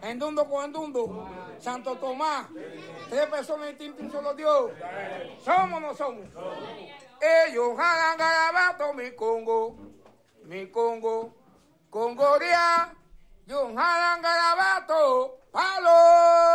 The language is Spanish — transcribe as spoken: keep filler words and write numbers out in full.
Endundo con Endundo, Santo Tomás, tres personas distintas, un solo Dios. ¿Somos o no somos? Ellos jalan garabato, mi Congo, mi Congo, Congoria, yo jalan garabato, palo.